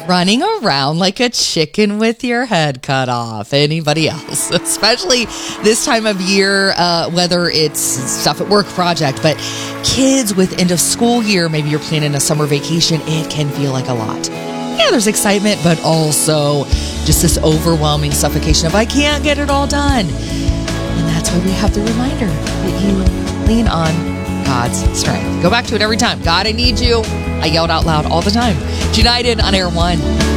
running around like a chicken with your head cut off. Anybody else? Especially this time of year, whether it's stuff at work project, but kids with end of school year, maybe you're planning a summer vacation, it can feel like a lot. Yeah, there's excitement, but also just this overwhelming suffocation of I can't get it all done. And that's why we have the reminder that you lean on God's strength. Go back to it every time. God, I need you. I yelled out loud all the time. United on Air One.